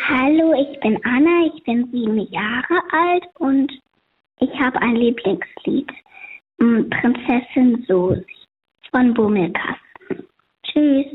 Hallo, ich bin Anna, ich bin 7 Jahre alt und ich habe ein Lieblingslied. Prinzessin Susi von Bummelkasten. Tschüss.